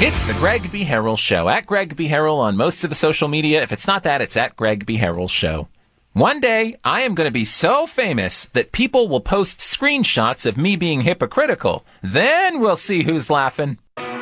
It's the Greg B. Harrell Show. At Greg B. Harrell on most of the social media. If it's not that, it's at Greg B. Harrell Show. One day, I am going to be so famous that people will post screenshots of me being hypocritical. Then we'll see who's laughing.